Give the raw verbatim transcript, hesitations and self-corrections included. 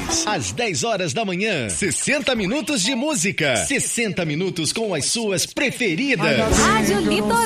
Às dez horas da manhã, sessenta minutos de música. sessenta minutos com as suas preferidas. Rádio Litoral.